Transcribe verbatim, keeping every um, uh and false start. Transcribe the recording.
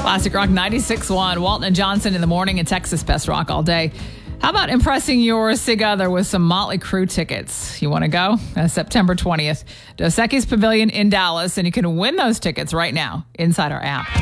Classic Rock ninety-six point one. Walton and Johnson in the morning and Texas Best Rock all day. How about impressing your sig other with some Motley Crue tickets? You want to go? Uh, September twentieth. Dos Equis Pavilion in Dallas, and you can win those tickets right now inside our app.